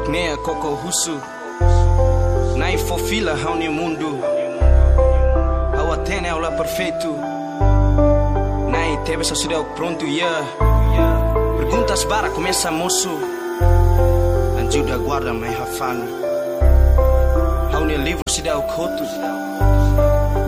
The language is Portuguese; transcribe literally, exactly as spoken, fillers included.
Nea Coco Russo Nai fofila hau ni mundo Hau atene ao lá perfeito Nai teve essa cidade pronto, yeah Perguntas para começa moço Anju da guarda mai hafano Hau ni livro cidade coto